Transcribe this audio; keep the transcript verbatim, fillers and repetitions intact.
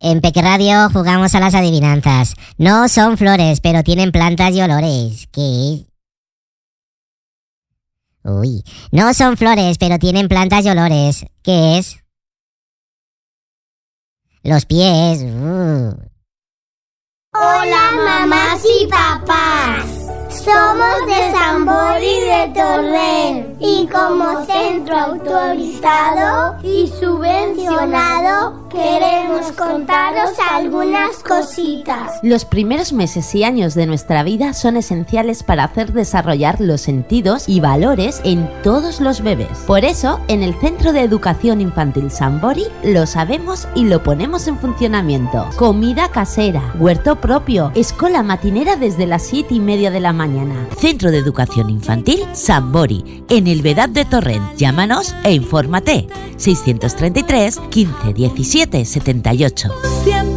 En Peque Radio jugamos a las adivinanzas. No son flores, pero tienen plantas y olores. ¿Qué es? Uy, no son flores, pero tienen plantas y olores. ¿Qué es? Los pies. Uh. Hola, mamás y papás. Somos de Sambori de Torrent y como centro autorizado y subvencionado queremos contaros algunas cositas. Los primeros meses y años de nuestra vida son esenciales para hacer desarrollar los sentidos y valores en todos los bebés. Por eso, en el Centro de Educación Infantil Sambori lo sabemos y lo ponemos en funcionamiento. Comida casera, huerto propio, escuela matinera desde las siete y media de la mañana. Centro de Educación Infantil Sambori, en el Vedad de Torrent. Llámanos e infórmate. seiscientos treinta y tres, quince, diecisiete, setenta y ocho.